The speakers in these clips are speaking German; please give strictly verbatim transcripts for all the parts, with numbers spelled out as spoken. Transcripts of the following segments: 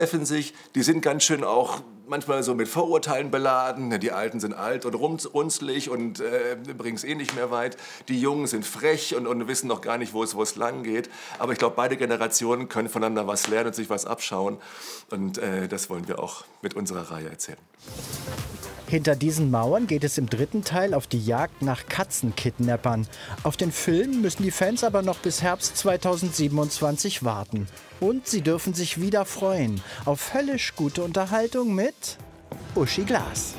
treffen sich, die sind ganz schön auch manchmal so mit Vorurteilen beladen. Die Alten sind alt und runzlig und äh, bringen es eh nicht mehr weit. Die Jungen sind frech und, und wissen noch gar nicht, wo es, wo es lang geht. Aber ich glaube, beide Generationen können voneinander was lernen und sich was abschauen. Und äh, das wollen wir auch mit unserer Reihe erzählen. Hinter diesen Mauern geht es im dritten Teil auf die Jagd nach Katzenkidnappern. Auf den Film müssen die Fans aber noch bis Herbst zweitausendsiebenundzwanzig warten. Und sie dürfen sich wieder freuen auf höllisch gute Unterhaltung mit Uschi Glas.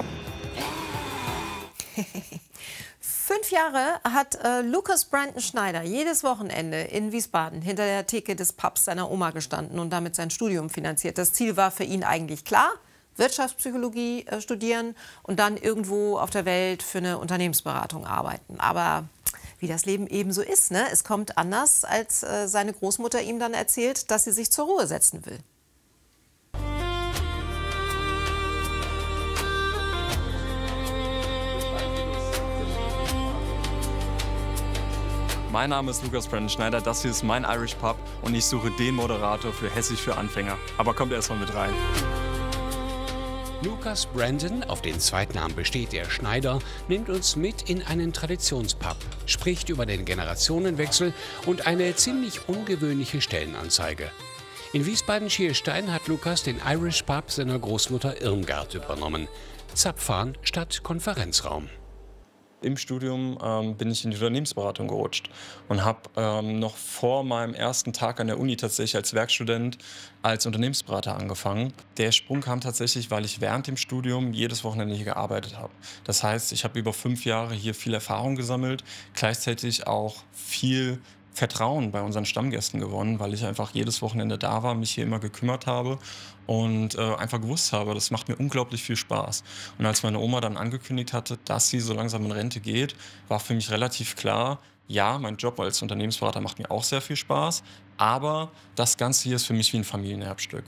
Fünf Jahre hat äh, Lucas Brandon Schneider jedes Wochenende in Wiesbaden hinter der Theke des Pubs seiner Oma gestanden und damit sein Studium finanziert. Das Ziel war für ihn eigentlich klar: Wirtschaftspsychologie äh, studieren und dann irgendwo auf der Welt für eine Unternehmensberatung arbeiten. Aber wie das Leben eben so ist, ne? Es kommt anders, als äh, seine Großmutter ihm dann erzählt, dass sie sich zur Ruhe setzen will. Mein Name ist Lucas Brandon Schneider, das hier ist mein Irish Pub und ich suche den Moderator für Hessisch für Anfänger. Aber kommt erst mal mit rein. Lucas Brandon, auf den Zweitnamen besteht er Schneider, nimmt uns mit in einen Traditionspub, spricht über den Generationenwechsel und eine ziemlich ungewöhnliche Stellenanzeige. In Wiesbaden-Schierstein hat Lucas den Irish Pub seiner Großmutter Irmgard übernommen. Zapfhahn statt Konferenzraum. Im Studium ähm, bin ich in die Unternehmensberatung gerutscht und habe ähm, noch vor meinem ersten Tag an der Uni tatsächlich als Werkstudent als Unternehmensberater angefangen. Der Sprung kam tatsächlich, weil ich während dem Studium jedes Wochenende hier gearbeitet habe. Das heißt, ich habe über fünf Jahre hier viel Erfahrung gesammelt, gleichzeitig auch viel Vertrauen bei unseren Stammgästen gewonnen, weil ich einfach jedes Wochenende da war, mich hier immer gekümmert habe und äh, einfach gewusst habe, das macht mir unglaublich viel Spaß. Und als meine Oma dann angekündigt hatte, dass sie so langsam in Rente geht, war für mich relativ klar, ja, mein Job als Unternehmensberater macht mir auch sehr viel Spaß, aber das Ganze hier ist für mich wie ein Familienerbstück.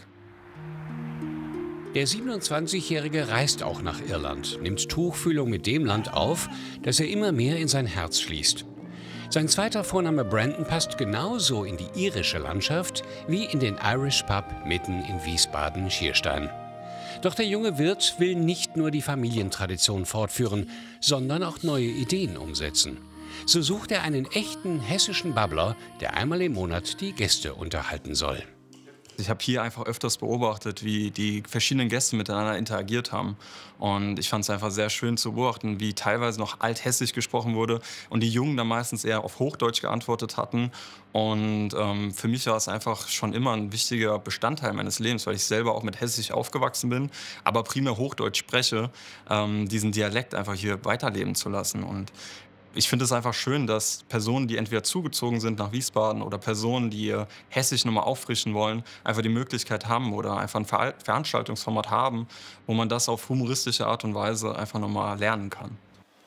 Der siebenundzwanzigjährige reist auch nach Irland, nimmt Tuchfühlung mit dem Land auf, das er immer mehr in sein Herz schließt. Sein zweiter Vorname Brandon passt genauso in die irische Landschaft wie in den Irish Pub mitten in Wiesbaden-Schierstein. Doch der junge Wirt will nicht nur die Familientradition fortführen, sondern auch neue Ideen umsetzen. So sucht er einen echten hessischen Babbler, der einmal im Monat die Gäste unterhalten soll. Ich habe hier einfach öfters beobachtet, wie die verschiedenen Gäste miteinander interagiert haben. Und ich fand es einfach sehr schön zu beobachten, wie teilweise noch althessisch gesprochen wurde und die Jungen dann meistens eher auf Hochdeutsch geantwortet hatten. Und ähm, für mich war es einfach schon immer ein wichtiger Bestandteil meines Lebens, weil ich selber auch mit Hessisch aufgewachsen bin, aber primär Hochdeutsch spreche, ähm, diesen Dialekt einfach hier weiterleben zu lassen. Und ich finde es einfach schön, dass Personen, die entweder zugezogen sind nach Wiesbaden oder Personen, die ihr Hessisch nochmal auffrischen wollen, einfach die Möglichkeit haben oder einfach ein Ver Veranstaltungsformat haben, wo man das auf humoristische Art und Weise einfach nochmal lernen kann.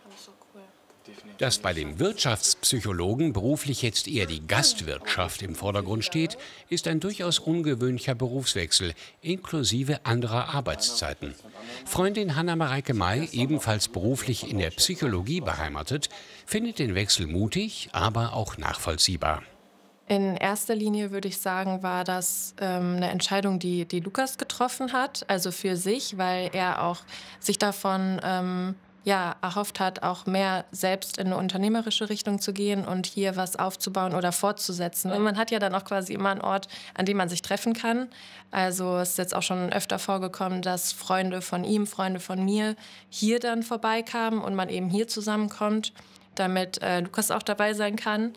Dass bei dem Wirtschaftspsychologen beruflich jetzt eher die Gastwirtschaft im Vordergrund steht, ist ein durchaus ungewöhnlicher Berufswechsel, inklusive anderer Arbeitszeiten. Freundin Hanna-Mareike May, ebenfalls beruflich in der Psychologie beheimatet, findet den Wechsel mutig, aber auch nachvollziehbar. In erster Linie würde ich sagen, war das ähm, eine Entscheidung, die, die Lucas getroffen hat, also für sich, weil er auch sich davon ähm, ja, erhofft hat, auch mehr selbst in eine unternehmerische Richtung zu gehen und hier was aufzubauen oder fortzusetzen. Und man hat ja dann auch quasi immer einen Ort, an dem man sich treffen kann. Also es ist jetzt auch schon öfter vorgekommen, dass Freunde von ihm, Freunde von mir hier dann vorbeikamen und man eben hier zusammenkommt, damit äh, Lucas auch dabei sein kann.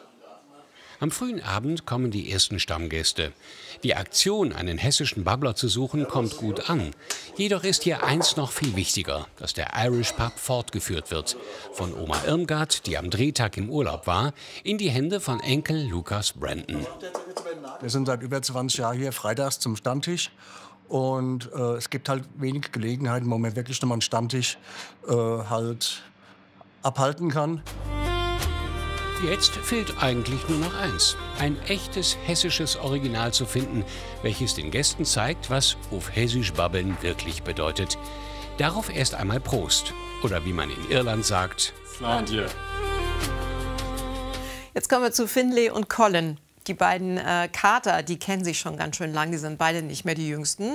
Am frühen Abend kommen die ersten Stammgäste. Die Aktion, einen hessischen Babbler zu suchen, kommt gut an. Jedoch ist hier eins noch viel wichtiger, dass der Irish Pub fortgeführt wird. Von Oma Irmgard, die am Drehtag im Urlaub war, in die Hände von Enkel Lucas Brandon. Wir sind seit über zwanzig Jahren hier freitags zum Stammtisch. Und äh, es gibt halt wenig Gelegenheiten, wo man wirklich nochmal einen Stammtisch äh, halt abhalten kann. Jetzt fehlt eigentlich nur noch eins. Ein echtes hessisches Original zu finden, welches den Gästen zeigt, was auf Hessisch babbeln wirklich bedeutet. Darauf erst einmal Prost. Oder wie man in Irland sagt, Flandir. Jetzt kommen wir zu Finlay und Colin. Die beiden äh, Kater, die kennen sich schon ganz schön lang. Die sind beide nicht mehr die Jüngsten.